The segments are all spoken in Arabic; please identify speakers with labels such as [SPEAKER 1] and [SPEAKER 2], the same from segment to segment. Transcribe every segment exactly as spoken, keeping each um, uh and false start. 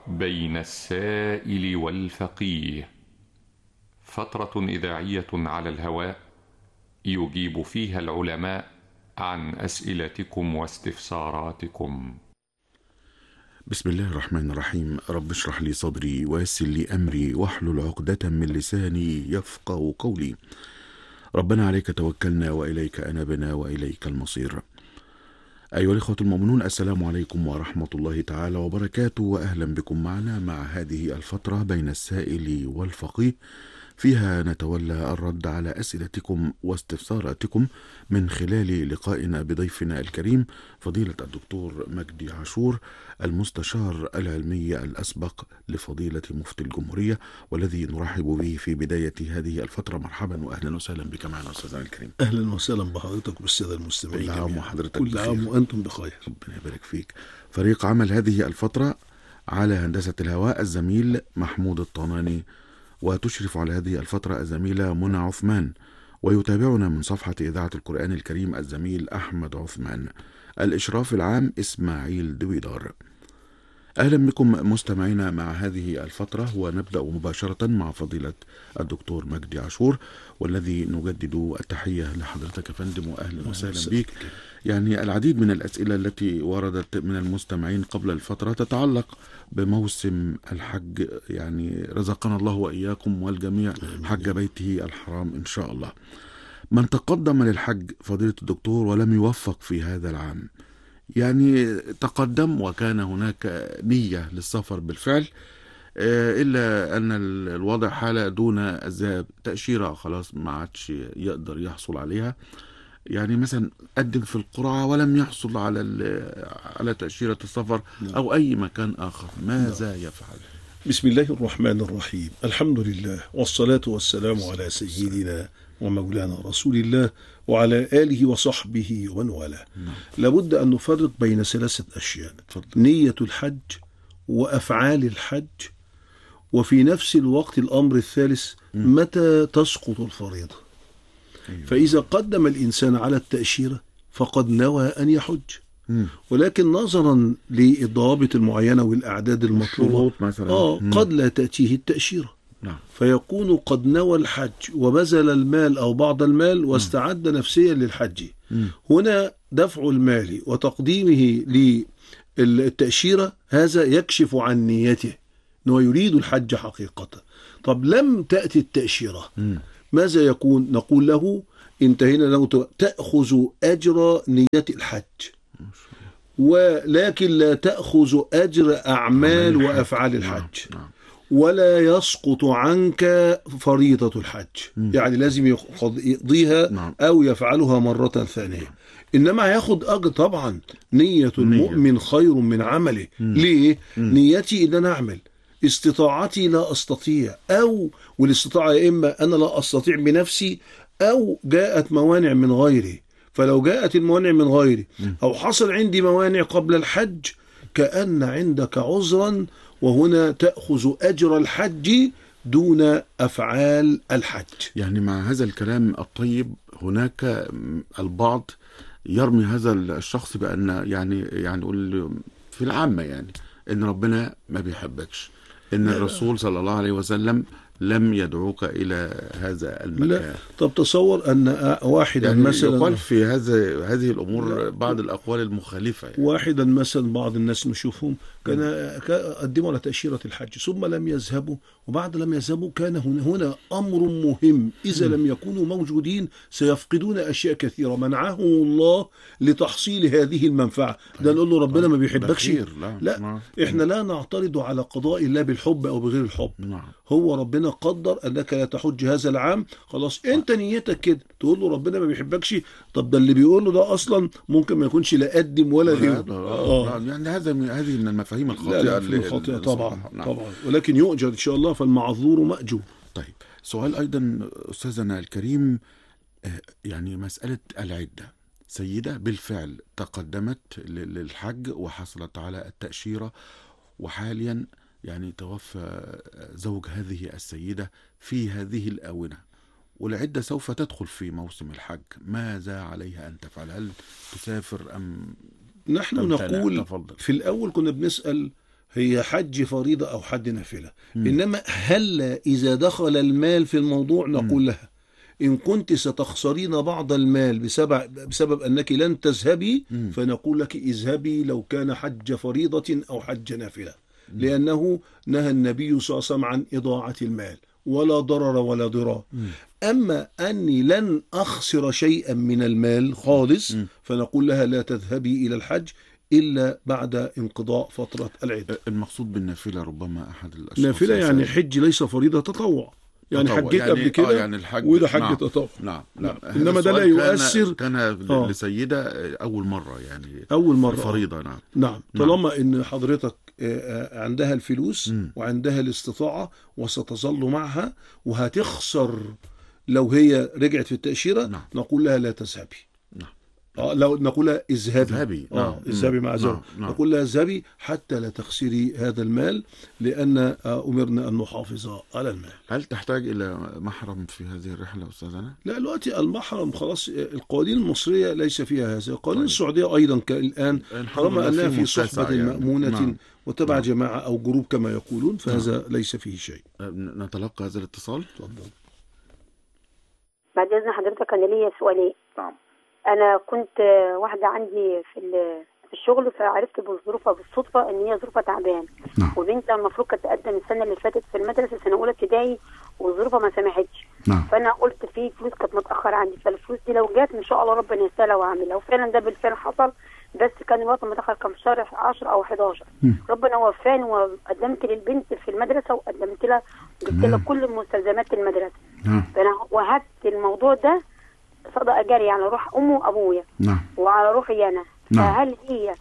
[SPEAKER 1] بين السائل والفقيه، فترة إذاعية على الهواء يجيب فيها العلماء عن أسئلتكم واستفساراتكم.
[SPEAKER 2] بسم الله الرحمن الرحيم. رب اشرح لي صدري ويسر لي أمري واحلل عقدة من لساني يفقه قولي. ربنا عليك توكلنا وإليك أنبنا وإليك المصير. أيها الإخوة المؤمنون، السلام عليكم ورحمة الله تعالى وبركاته، وأهلا بكم معنا مع هذه الفترة بين السائل والفقيه، فيها نتولى الرد على أسئلتكم واستفساراتكم من خلال لقائنا بضيفنا الكريم فضيلة الدكتور مجدي عاشور، المستشار العلمي الأسبق لفضيلة مفتي الجمهورية، والذي نرحب به في بداية هذه الفترة. مرحبا وأهلا وسهلا بك معنا أستاذنا الكريم.
[SPEAKER 3] أهلا وسهلا بحضرتك وبالسادة المستمعين.
[SPEAKER 2] كل عام وحضرتك
[SPEAKER 3] كل
[SPEAKER 2] بخير.
[SPEAKER 3] عام وأنتم بخير.
[SPEAKER 2] ربنا يبارك فيك. فريق عمل هذه الفترة على هندسة الهواء الزميل محمود الطناني، وتشرف على هذه الفترة الزميلة منى عثمان، ويتابعنا من صفحة إذاعة القرآن الكريم الزميل أحمد عثمان. الإشراف العام إسماعيل دويدار. أهلا بكم مستمعينا مع هذه الفترة، ونبدأ مباشرة مع فضيلة الدكتور مجدي عاشور، والذي نجدد التحية لحضرتك يا فندم، وأهلا وسهلا بك. يعني العديد من الأسئلة التي وردت من المستمعين قبل الفترة تتعلق بموسم الحج، يعني رزقنا الله وإياكم والجميع حج بيته الحرام إن شاء الله. من تقدم للحج فضيلة الدكتور ولم يوفق في هذا العام، يعني تقدم وكان هناك نية للسفر بالفعل، إلا أن الوضع حالة دون الذهاب، تأشيرة خلاص ما عادش يقدر يحصل عليها، يعني مثلا قدم في القرعة ولم يحصل على على تأشيرة السفر أو أي مكان آخر، ماذا يفعل؟
[SPEAKER 3] بسم الله الرحمن الرحيم. الحمد لله والصلاة والسلام على سيدنا ومولانا رسول الله وعلى آله وصحبه ومن والاه. لابد أن نفرق بين ثلاثة أشياء: نية الحج وأفعال الحج، وفي نفس الوقت الأمر الثالث متى تسقط الفريضة. فإذا قدم الإنسان على التأشيرة فقد نوى أن يحج، ولكن نظرا للضوابط المعينة والأعداد المطلوبة آه قد لا تأتيه التأشيرة، نعم. فيكون قد نوى الحج وبذل المال أو بعض المال واستعد نفسيا للحج. م. هنا دفع المال وتقديمه للتأشيرة هذا يكشف عن نيته أنه يريد الحج حقيقة. طب لم تأتي التأشيرة، م. ماذا يكون؟ نقول له انتهينا له تأخذ أجر نية الحج، ولكن لا تأخذ أجر أعمال وأفعال الحج، ولا يسقط عنك فريضة الحج. يعني لازم يقضيها أو يفعلها مرة ثانية، إنما هياخد أجر. طبعا نية المؤمن خير من عمله. ليه؟ نيتي إن أنا أعمل، استطاعتي لا أستطيع، أو والاستطاعة يا إما أنا لا أستطيع بنفسي أو جاءت موانع من غيري. فلو جاءت الموانع من غيري أو حصل عندي موانع قبل الحج كأن عندك عذرا، وهنا تأخذ أجر الحج دون أفعال الحج.
[SPEAKER 2] يعني مع هذا الكلام الطيب هناك البعض يرمي هذا الشخص بأن يعني يعني يقول في العامة يعني إن ربنا ما بيحبكش، إن الرسول صلى الله عليه وسلم لم يدعوك إلى هذا المكان.
[SPEAKER 3] لا. طب تصور أن واحدا
[SPEAKER 2] يعني
[SPEAKER 3] مثلا
[SPEAKER 2] يقال في هذا هذه الأمور لا. بعض الأقوال المخالفة، يعني
[SPEAKER 3] واحدا مثلا بعض الناس نشوفهم كان قدموا على تأشيرة الحج ثم لم يذهبوا، وبعد لم يذهبوا كان هنا, هنا أمر مهم، إذا م. لم يكونوا موجودين سيفقدون أشياء كثيرة منعهم الله لتحصيل هذه المنفعة. طيب. ده نقول له ربنا طيب. ما بيحبكش؟ لا, لا. نعم. إحنا لا نعترض على قضاء الله بالحب أو بغير الحب. نعم. هو ربنا قدر أنك لا تحج هذا العام، خلاص أنت نيتك كده، تقول له ربنا ما بيحبكش. طب ده اللي بيقول له ده أصلا ممكن ما يكونش لا قدم ولا غيره.
[SPEAKER 2] آه. يعني هذا هذه من المفاهيم الخاطئة.
[SPEAKER 3] لا لا الخاطئة طبعا. نعم. طبعا، ولكن يؤجر إن شاء الله، فالمعذور مأجور.
[SPEAKER 2] طيب، سؤال أيضا أستاذنا الكريم، يعني مسألة العدة. سيدة بالفعل تقدمت للحج وحصلت على التأشيرة، وحاليا يعني توفى زوج هذه السيدة في هذه الآونة، والعدة سوف تدخل في موسم الحج، ماذا عليها أن تفعل؟ هل تسافر أم
[SPEAKER 3] نحن نقول تفضل. في الأول كنا بنسأل هي حج فريضة أو حج نافلة. م. إنما هل إذا دخل المال في الموضوع نقول م. لها إن كنت ستخسرين بعض المال بسبب, بسبب أنك لن تذهبي م. فنقول لك اذهبي لو كان حج فريضة أو حج نافلة، م. لأنه نهى النبي صلى الله عليه وسلم عن إضاعة المال، ولا ضرر ولا ضرار. م. أما أني لن أخسر شيئا من المال خالص م. فنقول لها لا تذهبي إلى الحج إلا بعد انقضاء فترة العدة.
[SPEAKER 2] المقصود بالنافلة ربما أحد الأشخاص
[SPEAKER 3] نافلة يعني حج ليس فريضة، تطوع، يعني
[SPEAKER 2] تطوع.
[SPEAKER 3] حجيت
[SPEAKER 2] يعني
[SPEAKER 3] قبل كده
[SPEAKER 2] آه يعني الحج
[SPEAKER 3] وده حج
[SPEAKER 2] نعم.
[SPEAKER 3] تطوع.
[SPEAKER 2] نعم. نعم.
[SPEAKER 3] إنما ده لا يؤثر.
[SPEAKER 2] كان, كان
[SPEAKER 3] آه.
[SPEAKER 2] لسيدة أول مرة يعني
[SPEAKER 3] أول مرة
[SPEAKER 2] فريضة. نعم.
[SPEAKER 3] نعم. طالما إن حضرتك عندها الفلوس م. وعندها الاستطاعة وستظل معها وهتخسر لو هي رجعت في التأشيرة، نعم. نقول لها لا تذهبي. نعم. آه لو نقول لها اذهبي اه اذهبي مع زوج، نعم. نقول لها اذهبي حتى لا تخسري هذا المال، لأن آه أمرنا أن نحافظ على المال.
[SPEAKER 2] هل تحتاج إلى محرم في هذه الرحلة أستاذنا؟
[SPEAKER 3] لا، دلوقتي المحرم خلاص، القوانين المصرية ليس فيها هذا. القوانين طيب. السعودية أيضا الآن طالما أنها في صحبة يعني. مأمونة نعم. وتبع نعم. جماعة أو جروب كما يقولون، فهذا نعم. ليس فيه شيء.
[SPEAKER 2] نتلقى هذا الاتصال.
[SPEAKER 3] تفضل.
[SPEAKER 4] بعد إذن حضرتك أنا ليا سؤالين.
[SPEAKER 2] نعم.
[SPEAKER 4] أنا كنت واحدة عندي في في الشغل، فعرفت بظروفها بالصدفة إن هي ظروفها تعبان،
[SPEAKER 2] نعم.
[SPEAKER 4] وبنتها المفروض كانت تقدم السنة اللي فاتت في المدرسة سنة أولى ابتدائي وظروفها ما سمحتش.
[SPEAKER 2] نعم.
[SPEAKER 4] فأنا قلت في فلوس كانت متأخرة عندي، فالفلوس دي لو جات إن شاء الله ربنا يسهلها وأعملها، وفعلا ده بالفعل حصل. بس كان الوقت متأخر، كان في شهر عشرة أو حداشر. م. ربنا وفاني وقدمت للبنت في المدرسة وقدمت لها جبت لها كل مستلزمات المدرسة.
[SPEAKER 2] نعم.
[SPEAKER 4] فأنا وهبت الموضوع ده صدقة جارية على روح أمه وأبويا،
[SPEAKER 2] نعم.
[SPEAKER 4] وعلى روحي أنا.
[SPEAKER 2] نعم.
[SPEAKER 4] فهل هي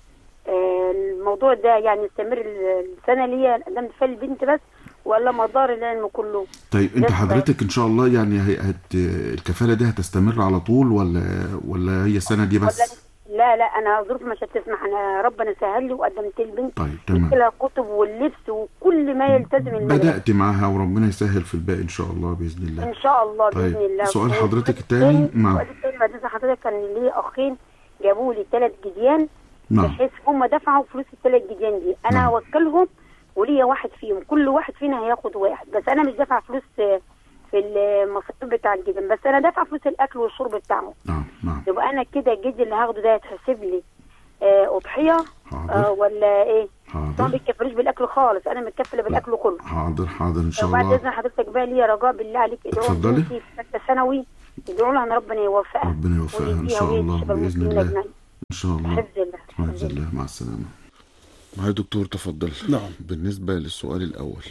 [SPEAKER 4] آه الموضوع ده يعني يستمر السنة اللي هي قدمت فيها البنت بس، ولا مدار العلم كله؟
[SPEAKER 2] طيب انت حضرتك ان شاء الله يعني هت الكفالة دي هتستمر على طول ولا ولا هي السنة دي بس؟
[SPEAKER 4] لا لا انا ظروف مش هتسمح، انا ربنا سهل لي وقدمت البنت.
[SPEAKER 2] طيب تمام.
[SPEAKER 4] لها كتب واللبس وكل ما يلتزم المدرسة.
[SPEAKER 2] بدأت معها وربنا يسهل في الباقي ان شاء الله باذن الله.
[SPEAKER 4] ان شاء الله
[SPEAKER 2] طيب.
[SPEAKER 4] باذن الله.
[SPEAKER 2] سؤال حضرتك الثاني.
[SPEAKER 4] نعم. السؤال الثاني حضرتك كان لي اخين جابوا لي ثلاث جديان،
[SPEAKER 2] نعم.
[SPEAKER 4] بحيث هم دفعوا فلوس الثلاث جديان دي، انا
[SPEAKER 2] نعم.
[SPEAKER 4] هوكلهم وليا واحد فيهم، كل واحد فينا هياخد واحد، بس انا مش دافع فلوس في المصاريف بتاع الجديان، بس انا دافع فلوس الاكل والشرب بتاعهم.
[SPEAKER 2] نعم نعم.
[SPEAKER 4] يبقى انا كده الجدي اللي هاخده ده هيتحسب لي آه اضحيه آه ولا ايه؟
[SPEAKER 2] حاضر.
[SPEAKER 4] ما بيتكفلوش بالاكل خالص، انا متكفله بالاكل كله.
[SPEAKER 2] حاضر حاضر ان شاء الله.
[SPEAKER 4] وبعد اذن حضرتك بقى ليا رجاء بالله عليك، ادعوا لي في ثالثه ثانوي، ادعوا لها ان ربنا يوفقها.
[SPEAKER 2] ربنا يوفقها ان شاء الله باذن الله. ان شاء الله.
[SPEAKER 4] حفظ الله.
[SPEAKER 2] حفظ الله. مع السلامه. معالي دكتور تفضل.
[SPEAKER 3] نعم.
[SPEAKER 2] بالنسبه للسؤال الاول،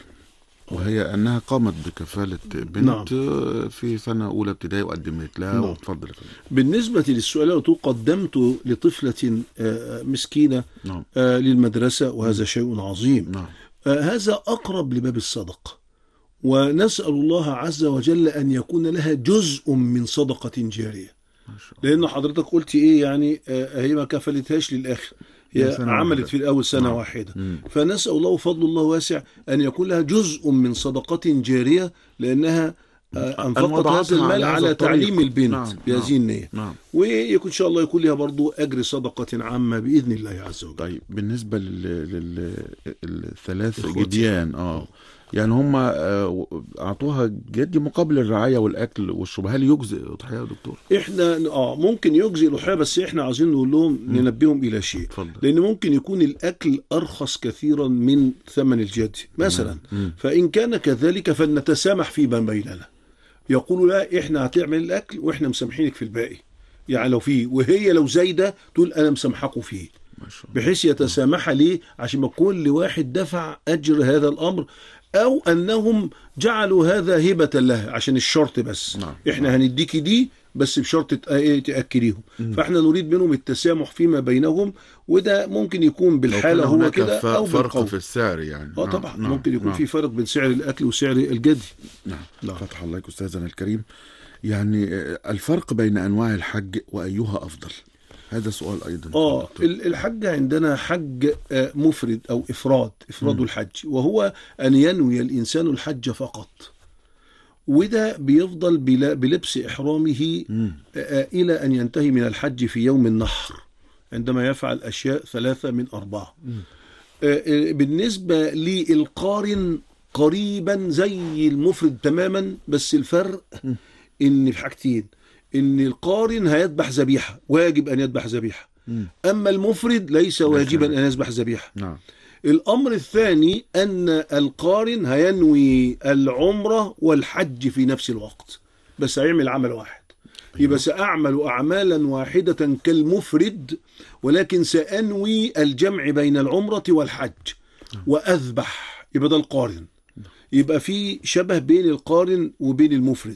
[SPEAKER 2] وهي أنها قامت بكفالة بنت نعم. في سنة أولى ابتدائي وقدمت لها. نعم. وتفضل.
[SPEAKER 3] بالنسبة للسؤال الأول، قدمت لطفلة مسكينة نعم. للمدرسة، وهذا شيء عظيم.
[SPEAKER 2] نعم.
[SPEAKER 3] هذا أقرب لباب الصدقة، ونسأل الله عز وجل أن يكون لها جزء من صدقة جارية، لأن حضرتك قلت إيه يعني هي ما كفلتهاش للآخر، هي عملت في الأول سنة نعم. واحدة. مم. فنسأل الله فضل الله واسع أن يكون لها جزء من صدقة جارية، لأنها أنفقت هذا المال على تعليم البنت نعم. بهذه النية.
[SPEAKER 2] نعم.
[SPEAKER 3] ويكون إن شاء الله يكون لها برضو أجر صدقة عامة بإذن الله عز وجل.
[SPEAKER 2] طيب بالنسبة للثلاث جديان آه يعني هم أعطوها جدي مقابل الرعاية والأكل والشرب، هل يجزئ أضحية يا دكتور؟
[SPEAKER 3] إحنا آه ممكن يجزئ الأضحية، بس إحنا عايزين نقول لهم ننبههم إلى شيء.
[SPEAKER 2] فضل.
[SPEAKER 3] لأن ممكن يكون الأكل أرخص كثيرا من ثمن الجدي مثلا.
[SPEAKER 2] مم.
[SPEAKER 3] فإن كان كذلك فلنتسامح فيما بيننا، يقولوا لا إحنا هتعمل الأكل وإحنا مسامحينك في الباقي، يعني لو فيه، وهي لو زايدة تقول أنا مسامحكوا فيه، بحيث يتسامح ليه عشان ما كل واحد دفع أجر هذا الأمر، أو أنهم جعلوا هذا هبة لها عشان الشرط بس.
[SPEAKER 2] نعم.
[SPEAKER 3] إحنا هنديكي دي بس بشرط تأكليهم. فإحنا نريد منهم التسامح فيما بينهم، وده ممكن يكون بالحالة هو كده أو
[SPEAKER 2] فرق بالقول. في السعر يعني.
[SPEAKER 3] آه طبعا.
[SPEAKER 2] نعم.
[SPEAKER 3] ممكن يكون
[SPEAKER 2] نعم.
[SPEAKER 3] في فرق بين سعر الأكل وسعر الجدي.
[SPEAKER 2] نعم. نعم. فتح الله عليك أستاذنا الكريم. يعني الفرق بين أنواع الحج وأيها أفضل، هذا سؤال أيضا.
[SPEAKER 3] آه الحج عندنا حج مفرد أو إفراد إفراد م. الحج، وهو أن ينوي الإنسان الحج فقط، وده بيفضل بلبس إحرامه م. إلى أن ينتهي من الحج في يوم النحر، عندما يفعل أشياء ثلاثة من أربعة. م. بالنسبة للقارن قريبا زي المفرد تماما، بس الفرق ان في حاجتين، ان القارن هيذبح ذبيحة، واجب ان يذبح ذبيحة، اما المفرد ليس واجبا ان يذبح ذبيحة.
[SPEAKER 2] نعم.
[SPEAKER 3] الامر الثاني ان القارن هينوي العمرة والحج في نفس الوقت، بس هيعمل عمل واحد. يبقى سأعمل أعمالا واحدة كالمفرد، ولكن سأنوي الجمع بين العمرة والحج وأذبح، يبقى ده القارن. يبقى في شبه بين القارن وبين المفرد.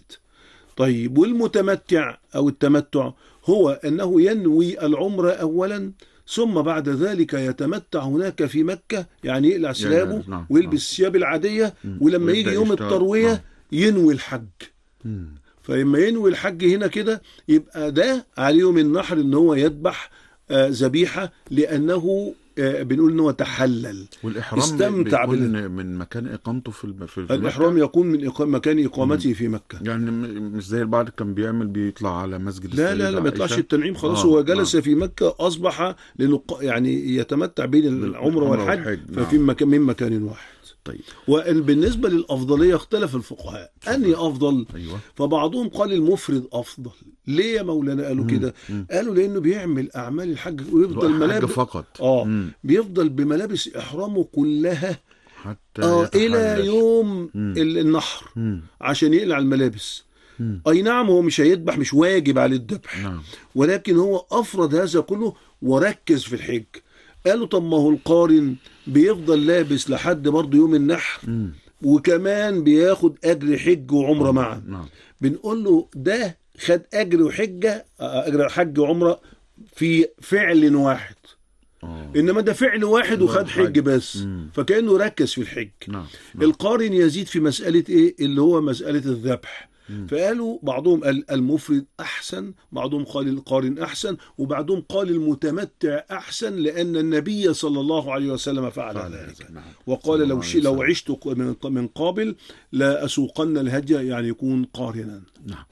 [SPEAKER 3] طيب والمتمتع أو التمتع هو أنه ينوي العمرة أولا، ثم بعد ذلك يتمتع هناك في مكة، يعني يقلع ثيابه
[SPEAKER 2] نعم.
[SPEAKER 3] ويلبس الثياب العادية، ولما يجي يوم التروية نعم. ينوي الحج. مم. فلما ينوي الحج هنا كده يبقى ده على يوم النحر ان هو يذبح ذبيحه، آه لانه آه بنقول ان هو تحلل.
[SPEAKER 2] والاحرام
[SPEAKER 3] استمتع
[SPEAKER 2] بال... من مكان اقامته في, في, في
[SPEAKER 3] الاحرام مكة؟ يكون من إقام... مكان اقامته مم. في مكه،
[SPEAKER 2] يعني مش زي البعض كان بيعمل بيطلع على مسجد
[SPEAKER 3] لا لا لا ما يطلعش التنعيم خلاص. آه. هو جلس آه. في مكه، اصبح لانه يعني يتمتع بين العمره والحج, والحج. ففي نعم. مكان من مكان واحد.
[SPEAKER 2] طيب.
[SPEAKER 3] وبالنسبة للأفضلية اختلف الفقهاء أني أفضل.
[SPEAKER 2] أيوة.
[SPEAKER 3] فبعضهم قال المفرد أفضل. ليه يا مولانا قالوا كده؟ قالوا لأنه بيعمل أعمال الحج ويفضل ملابس
[SPEAKER 2] فقط
[SPEAKER 3] آه مم. بيفضل بملابس إحرامه كلها
[SPEAKER 2] حتى
[SPEAKER 3] آه إلى يوم مم. النحر مم. عشان يقلع الملابس. مم. أي نعم هو مش هيذبح، مش واجب على الذبح، نعم. ولكن هو أفرض هذا كله وركز في الحج. قالوا طب ما هو القارن بيفضل لابس لحد برضه يوم النحر، م. وكمان بياخد أجر حج وعمرة معا. نعم. بنقول له ده خد أجر وحجة، أجر حج وعمرة في فعل واحد. أوه. إنما ده فعل واحد وخد حج بس. م. فكأنه ركز في الحج. نعم. نعم. القارن يزيد في مسألة إيه اللي هو مسألة الذبح. فقالوا بعضهم قال المفرد أحسن، بعضهم قال القارن أحسن، وبعضهم قال المتمتع أحسن، لأن النبي صلى الله عليه وسلم فعل ذلك. وقال لو لو عشت من قابل لا أسوقن الهدي، يعني يكون قارنا.
[SPEAKER 2] نعم.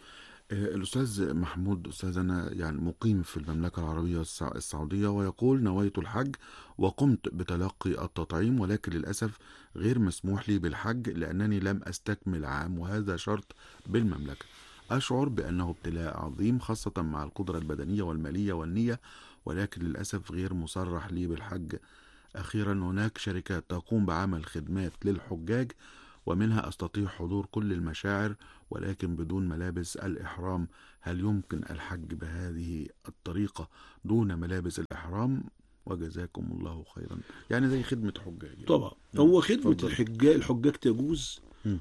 [SPEAKER 2] الأستاذ محمود أستاذنا يعني مقيم في المملكة العربية السعودية، ويقول نويت الحج وقمت بتلقي التطعيم، ولكن للأسف غير مسموح لي بالحج لأنني لم أستكمل عام، وهذا شرط بالمملكة. أشعر بأنه ابتلاء عظيم خاصة مع القدرة البدنية والمالية والنية، ولكن للأسف غير مصرح لي بالحج. أخيرا هناك شركات تقوم بعمل خدمات للحجاج، ومنها أستطيع حضور كل المشاعر ولكن بدون ملابس الإحرام. هل يمكن الحج بهذه الطريقة دون ملابس الإحرام؟ وجزاكم الله خيرا. يعني زي خدمة حجاج.
[SPEAKER 3] طبعا هو خدمة الحجاج الحجاج تجوز، م.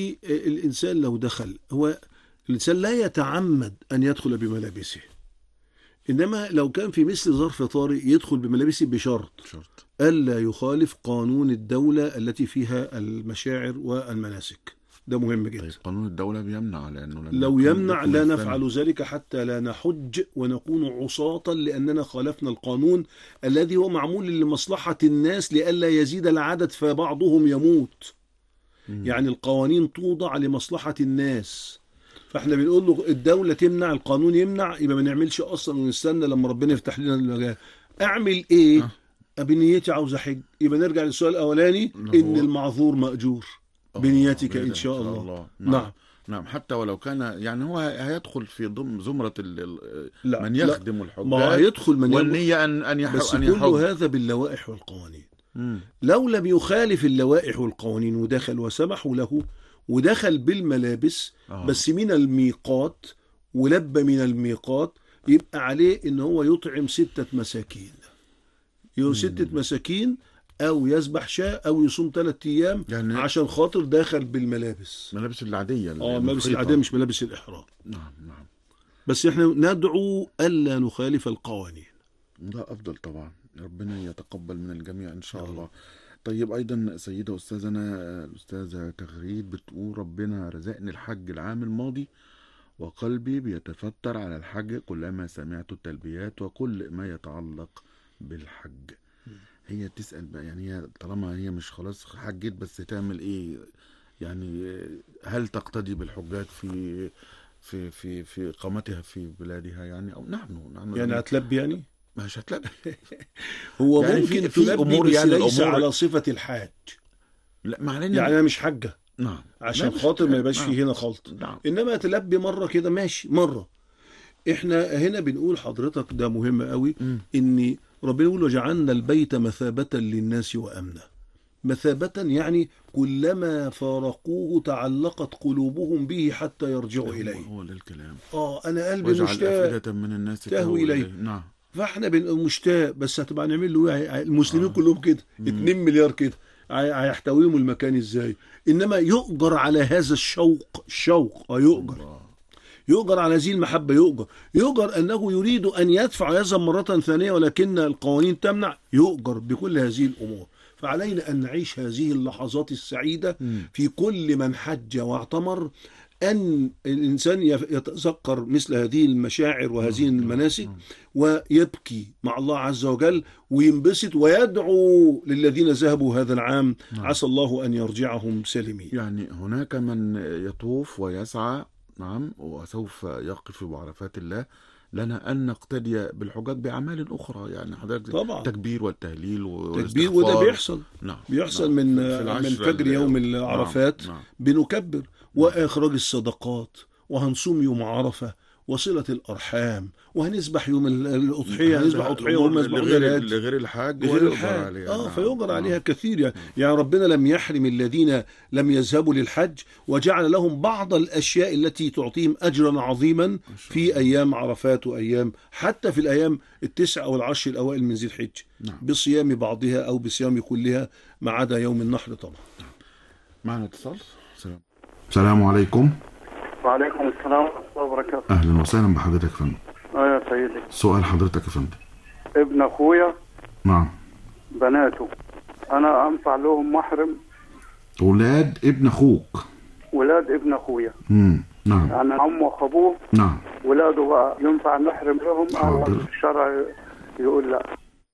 [SPEAKER 3] والإنسان لو دخل، هو الإنسان لا يتعمد أن يدخل بملابسه، إنما لو كان في مثل ظرف طارئ يدخل بملابسه بشرط شرط. ألا يخالف قانون الدولة التي فيها المشاعر والمناسك. ده مهم جدا.
[SPEAKER 2] طيب قانون الدولة بيمنع، لأنه
[SPEAKER 3] لو يمنع لا نفعل ذلك حتى لا نحج ونكون عصاة، لأننا خالفنا القانون الذي هو معمول لمصلحة الناس لئلا يزيد العدد فبعضهم يموت. م. يعني القوانين توضع لمصلحة الناس، فاحنا بنقول له الدولة تمنع، القانون يمنع، يبقى ما نعملش أصلا ونستنى لما ربنا يفتح لنا المجال. أعمل إيه؟ أه. بنيتي عاوز أحج، يبقى نرجع للسؤال الأولاني إن المعذور مأجور بنيتك إن شاء الله, الله.
[SPEAKER 2] نعم. نعم نعم. حتى ولو كان يعني هو هيدخل في ضمن زمرة من يخدم الحجاج،
[SPEAKER 3] ما هيدخل من
[SPEAKER 2] والنية أن أن يحج.
[SPEAKER 3] بس كل هذا باللوائح والقوانين. مم. لو لم يخالف اللوائح والقوانين ودخل وسمحوا له ودخل بالملابس آه. بس من الميقات ولب من الميقات، يبقى عليه إن هو يطعم ستة مساكين، يو ستة مساكين، أو يذبح شاة، أو يصوم ثلاثة أيام يعني عشان خاطر داخل بالملابس،
[SPEAKER 2] ملابس العادية.
[SPEAKER 3] اه ملابس العادية مش ملابس الإحرام.
[SPEAKER 2] نعم نعم.
[SPEAKER 3] بس احنا ندعو ألا نخالف القوانين.
[SPEAKER 2] ده أفضل طبعا، ربنا يتقبل من الجميع إن شاء الله. الله. طيب أيضا سيدة أستاذنا الأستاذة تغريد بتقول ربنا رزقني الحج العام الماضي وقلبي بيتفتر على الحج كلما سمعت التلبيات وكل ما يتعلق بالحج. هي تسأل بقى، يعني هي طالما هي مش خلاص حجت بس تعمل ايه؟ يعني هل تقتدي بالحجاج في في في في اقامتها في بلادها يعني، او نحن نحن
[SPEAKER 3] يعني هتلبي يعني
[SPEAKER 2] مش هتلاقي.
[SPEAKER 3] هو
[SPEAKER 2] يعني
[SPEAKER 3] ممكن
[SPEAKER 2] في- في
[SPEAKER 3] تلبي
[SPEAKER 2] أمور
[SPEAKER 3] بس
[SPEAKER 2] يعني
[SPEAKER 3] ليس
[SPEAKER 2] الأمور-
[SPEAKER 3] على صفة الحاج.
[SPEAKER 2] لا معناه
[SPEAKER 3] يعني أنا مش حاجة
[SPEAKER 2] نعم
[SPEAKER 3] عشان
[SPEAKER 2] لا، مش
[SPEAKER 3] خاطر ما
[SPEAKER 2] هتلاقي.
[SPEAKER 3] يبقاش
[SPEAKER 2] نعم.
[SPEAKER 3] فيه هنا خلط.
[SPEAKER 2] نعم.
[SPEAKER 3] إنما تلبي مرة كده ماشي مرة. إحنا هنا بنقول حضرتك ده مهم قوي،
[SPEAKER 2] مم.
[SPEAKER 3] إن ربنا يقول وجعلنا البيت مثابة للناس وأمنا. مثابة يعني كلما فارقوه تعلقت قلوبهم به حتى يرجعوا
[SPEAKER 2] هو
[SPEAKER 3] إليه.
[SPEAKER 2] هو ده الكلام.
[SPEAKER 3] آه أنا قلبي
[SPEAKER 2] واجعل
[SPEAKER 3] مشتاق
[SPEAKER 2] أفئدة من الناس
[SPEAKER 3] تهوي إليه.
[SPEAKER 2] نعم.
[SPEAKER 3] فاحنا بنبقى مشتاق، بس هتبقى نعمل له ايه؟ المسلمين
[SPEAKER 2] آه.
[SPEAKER 3] كلهم كده اتنين مليار كده، هي- هيحتويهم المكان ازاي؟ انما يؤجر على هذا الشوق، الشوق اه يؤجر،
[SPEAKER 2] الله.
[SPEAKER 3] يؤجر على هذه المحبه، يؤجر يؤجر انه يريد ان يدفع يذهب مره ثانيه ولكن القوانين تمنع، يؤجر بكل هذه الامور. فعلينا ان نعيش هذه اللحظات السعيده في كل من حج واعتمر، أن الإنسان يتذكر مثل هذه المشاعر وهذه المناسك ويبكي مع الله عز وجل وينبسط ويدعو للذين ذهبوا هذا العام، عسى الله أن يرجعهم سالمين.
[SPEAKER 2] يعني هناك من يطوف ويسعى، نعم، وسوف يقف بعرفات الله. لنا أن نقتدي بالحجاج بأعمال أخرى، يعني حضرتك
[SPEAKER 3] طبعا
[SPEAKER 2] التكبير والتهليل
[SPEAKER 3] تكبير، وده بيحصل
[SPEAKER 2] نعم.
[SPEAKER 3] بيحصل
[SPEAKER 2] نعم.
[SPEAKER 3] من
[SPEAKER 2] في
[SPEAKER 3] من
[SPEAKER 2] العشر
[SPEAKER 3] فجر
[SPEAKER 2] ال-
[SPEAKER 3] يوم العرفات.
[SPEAKER 2] نعم. نعم.
[SPEAKER 3] بنكبر، وإخراج الصدقات، وهنصوم يوم عرفة، وصلة الأرحام، وهنسبح يوم الأضحية، هنسبح أضحية وهم يسبحوا
[SPEAKER 2] لغير,
[SPEAKER 3] غيرات
[SPEAKER 2] لغير الحاج
[SPEAKER 3] غير
[SPEAKER 2] ويؤجر
[SPEAKER 3] الحاج.
[SPEAKER 2] عليها.
[SPEAKER 3] اه
[SPEAKER 2] نعم.
[SPEAKER 3] فيؤجر عليها
[SPEAKER 2] نعم.
[SPEAKER 3] كثير يعني. يعني ربنا لم يحرم الذين لم يذهبوا للحج، وجعل لهم بعض الأشياء التي تعطيهم أجرا عظيما في أيام عرفات وأيام حتى في الأيام التسع أو العشر الأوائل من ذي الحجة،
[SPEAKER 2] نعم.
[SPEAKER 3] بصيام بعضها أو بصيام كلها ما عدا يوم النحر طبعا.
[SPEAKER 2] معنا اتصال. سلام. السلام عليكم.
[SPEAKER 5] وعليكم السلام ورحمة الله وبركاته.
[SPEAKER 2] أهلا وسهلا بحضرتك يا فندم.
[SPEAKER 5] اه يا سيدي.
[SPEAKER 2] سؤال حضرتك يا فندم.
[SPEAKER 5] ابن اخويا
[SPEAKER 2] نعم.
[SPEAKER 5] بناته انا انفع لهم محرم؟
[SPEAKER 2] أولاد ابن أخوك.
[SPEAKER 5] ولاد ابن اخويا.
[SPEAKER 2] امم نعم.
[SPEAKER 5] يعني عمه واخوه.
[SPEAKER 2] نعم.
[SPEAKER 5] ولاده بقى ينفع نحرم لهم او
[SPEAKER 2] حاضر.
[SPEAKER 5] الشرع يقول لا؟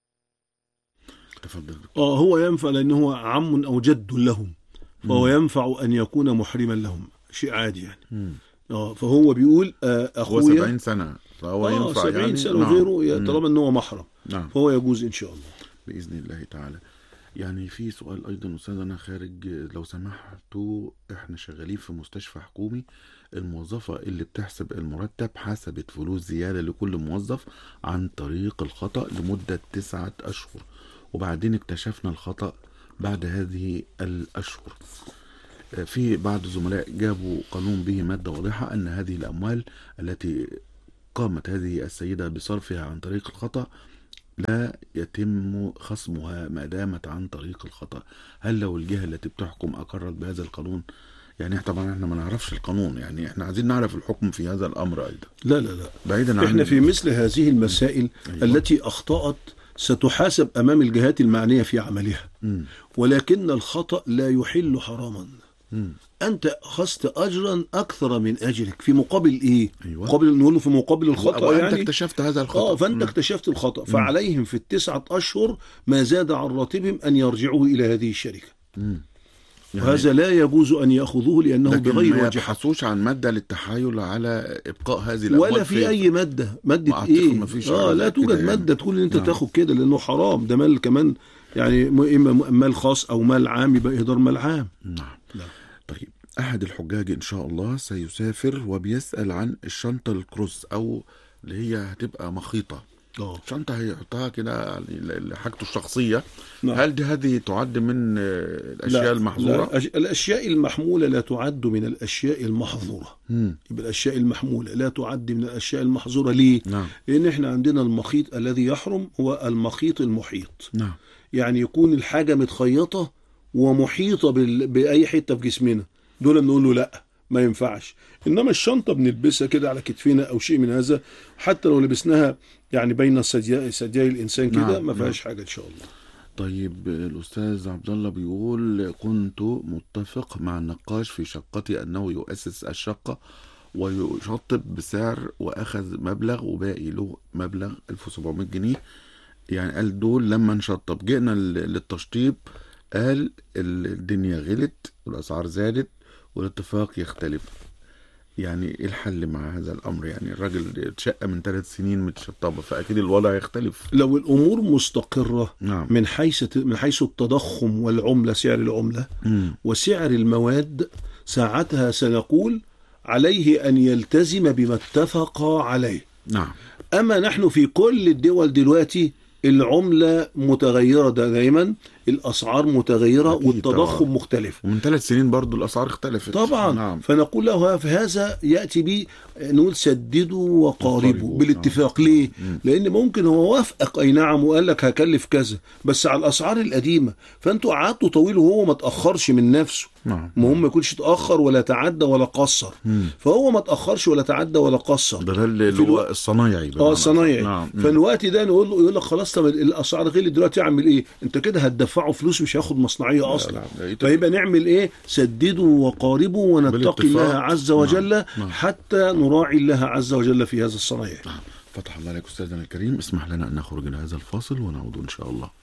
[SPEAKER 2] تفضل.
[SPEAKER 3] اه هو ينفع لأنه هو عم أو جد لهم، فهو ينفع أن يكون محرما لهم، شيء عادي يعني.
[SPEAKER 2] مم.
[SPEAKER 3] اه فهو بيقول آه
[SPEAKER 2] هو
[SPEAKER 3] أخويا
[SPEAKER 2] سبعين سنة فهو
[SPEAKER 3] اه
[SPEAKER 2] ينفع
[SPEAKER 3] سبعين
[SPEAKER 2] يعني.
[SPEAKER 3] سنة
[SPEAKER 2] نعم.
[SPEAKER 3] وغيره،
[SPEAKER 2] مم.
[SPEAKER 3] طالما أنه هو محرم
[SPEAKER 2] نعم.
[SPEAKER 3] فهو يجوز إن شاء الله
[SPEAKER 2] بإذن الله تعالى. يعني في سؤال أيضا أستاذ، أنا خارج لو سمحتوا، إحنا شغالين في مستشفى حكومي، الموظفة اللي بتحسب المرتب حسبت فلوس زيادة لكل موظف عن طريق الخطأ لمدة تسعة أشهر، وبعدين اكتشفنا الخطأ بعد هذه الأشهر. في بعض الزملاء جابوا قانون به مادة واضحة أن هذه الأموال التي قامت هذه السيدة بصرفها عن طريق الخطأ لا يتم خصمها ما دامت عن طريق الخطأ. هل لو الجهة التي بتحكم أقرت بهذا القانون؟ يعني طبعا احنا ما نعرفش القانون، يعني احنا عايزين نعرف الحكم في هذا الأمر أيضا.
[SPEAKER 3] لا لا لا
[SPEAKER 2] بعيدا عن
[SPEAKER 3] احنا في مثل هذه المسائل
[SPEAKER 2] أيوة.
[SPEAKER 3] التي أخطأت ستحاسب أمام الجهات المعنية في عملها،
[SPEAKER 2] مم.
[SPEAKER 3] ولكن الخطأ لا يحل حراما.
[SPEAKER 2] مم.
[SPEAKER 3] أنت أخذت أجرا أكثر من أجرك في مقابل إيه؟
[SPEAKER 2] أيوة.
[SPEAKER 3] مقابل نقول في مقابل الخطأ
[SPEAKER 2] وأنت
[SPEAKER 3] يعني
[SPEAKER 2] اكتشفت هذا الخطأ.
[SPEAKER 3] آه فأنت
[SPEAKER 2] مم.
[SPEAKER 3] اكتشفت الخطأ، فعليهم في التسعة أشهر ما زاد عن راتبهم أن يرجعوا إلى هذه الشركة.
[SPEAKER 2] مم. يعني
[SPEAKER 3] وهذا لا يجوز أن يأخذوه لأنه
[SPEAKER 2] لكن
[SPEAKER 3] بغير
[SPEAKER 2] ما
[SPEAKER 3] وجه،
[SPEAKER 2] يبحثوش عن مادة للتحايل على إبقاء هذه الأموال
[SPEAKER 3] ولا في أي مادة
[SPEAKER 2] ما
[SPEAKER 3] مادة
[SPEAKER 2] أعتقد
[SPEAKER 3] إيه
[SPEAKER 2] ما فيش
[SPEAKER 3] آه
[SPEAKER 2] حاجة
[SPEAKER 3] لا
[SPEAKER 2] زي
[SPEAKER 3] توجد
[SPEAKER 2] كده يعني.
[SPEAKER 3] مادة تقول إن أنت
[SPEAKER 2] نعم.
[SPEAKER 3] تاخد كده، لأنه حرام، ده مال كمان يعني، إما مال خاص أو مال عام يبقى إهدار مال عام.
[SPEAKER 2] نعم.
[SPEAKER 3] نعم.
[SPEAKER 2] طيب، أحد الحجاج إن شاء الله سيسافر وبيسأل عن الشنطة الكروس أو اللي هي هتبقى مخيطة،
[SPEAKER 3] آه
[SPEAKER 2] شنطة هيحطها كده لحاجته الشخصية.
[SPEAKER 3] نعم.
[SPEAKER 2] هل دي هذه تعد من الأشياء
[SPEAKER 3] لا
[SPEAKER 2] المحظورة؟
[SPEAKER 3] لا أش- الأشياء المحمولة لا تعد من الأشياء المحظورة.
[SPEAKER 2] مم.
[SPEAKER 3] يبقى الأشياء المحمولة لا تعد من الأشياء المحظورة. ليه؟
[SPEAKER 2] نعم.
[SPEAKER 3] لأن إحنا عندنا المخيط الذي يحرم هو المخيط المحيط،
[SPEAKER 2] نعم.
[SPEAKER 3] يعني يكون الحاجة متخيطة ومحيطة بال... بأي حتة في جسمنا، دول بنقول له لا ما ينفعش. إنما الشنطة بنلبسها كده على كتفنا أو شيء من هذا، حتى لو لبسناها يعني بين ثديي ثديي الإنسان كده
[SPEAKER 2] نعم.
[SPEAKER 3] ما فيهاش
[SPEAKER 2] نعم.
[SPEAKER 3] حاجة إن شاء الله.
[SPEAKER 2] طيب، الأستاذ عبد الله بيقول كنت متفق مع النقاش في شقتي أنه يؤسس الشقة ويشطب بسعر وأخذ مبلغ وباقي له مبلغ ألف وسبعمائة جنيه. يعني قال دول لما نشطب جئنا للتشطيب قال الدنيا غلت والأسعار زادت والاتفاق يختلف. يعني ايه الحل مع هذا الامر؟ يعني الراجل شقه من ثلاث سنين متشطبه، فاكيد الوضع يختلف.
[SPEAKER 3] لو الامور مستقره
[SPEAKER 2] نعم.
[SPEAKER 3] من حيث من حيث التضخم والعمله، سعر العمله
[SPEAKER 2] مم.
[SPEAKER 3] وسعر المواد، ساعتها سنقول عليه ان يلتزم بما اتفق عليه.
[SPEAKER 2] نعم.
[SPEAKER 3] اما نحن في كل الدول دلوقتي العمله متغيره دائما، الاسعار متغيره
[SPEAKER 2] أكيد
[SPEAKER 3] والتضخم
[SPEAKER 2] طبعا.
[SPEAKER 3] مختلف
[SPEAKER 2] ومن ثلاث سنين برضو الاسعار اختلفت
[SPEAKER 3] طبعا.
[SPEAKER 2] نعم.
[SPEAKER 3] فنقول له في هذا ياتي به نقول سددوا وقاربوا
[SPEAKER 2] وقاربوا.
[SPEAKER 3] بالاتفاق.
[SPEAKER 2] نعم.
[SPEAKER 3] ليه؟
[SPEAKER 2] مم.
[SPEAKER 3] لان ممكن هو وافقك اي نعم وقال لك هكلف كذا بس على الاسعار القديمه، فانتوا قعدتوا طويل وهو ما تاخرش من نفسه.
[SPEAKER 2] نعم.
[SPEAKER 3] المهم ما يكونش تاخر ولا تعدى ولا قصر.
[SPEAKER 2] مم.
[SPEAKER 3] فهو ما تاخرش ولا تعدى ولا قصر.
[SPEAKER 2] ده اللي
[SPEAKER 3] في
[SPEAKER 2] هو
[SPEAKER 3] الو...
[SPEAKER 2] الصنايعي.
[SPEAKER 3] اه الصنايعي.
[SPEAKER 2] نعم.
[SPEAKER 3] فالوقت ده نقول له يقول لك خلاص طب الاسعار غلي دلوقتي اعمل ايه؟ انت كده هتدفعه فلوس مش هياخد مصنعيه اصلا.
[SPEAKER 2] لا، لا،
[SPEAKER 3] فيبقى نعمل ايه؟ سددوا وقاربوا ونتقي
[SPEAKER 2] بالاتفاق.
[SPEAKER 3] الله عز وجل.
[SPEAKER 2] نعم. نعم.
[SPEAKER 3] حتى نراعي الله عز وجل في هذا الصنايع.
[SPEAKER 2] فتح الله عليك أستاذنا الكريم. اسمح لنا أن نخرج إلى هذا الفاصل ونعود إن شاء الله.